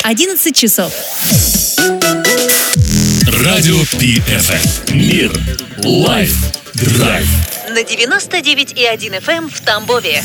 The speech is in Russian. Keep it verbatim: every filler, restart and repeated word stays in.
одиннадцать часов. Радио Пи Эф Эм. Мир. Лайф. Драйв. На девяносто девять и один эф эм в Тамбове.